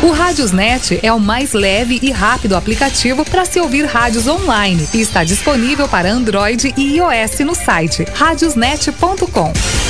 O Rádiosnet é o mais leve e rápido aplicativo para se ouvir rádios online e está disponível para Android e iOS no site radiosnet.com.